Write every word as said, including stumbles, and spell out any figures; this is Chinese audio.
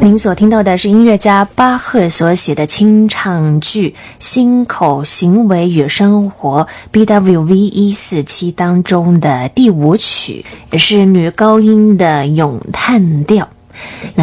您所听到的是音乐家巴赫所写的清唱剧《心口行为与生活》 B W V 一四七 当中的第五曲，也是女高音的咏叹调。那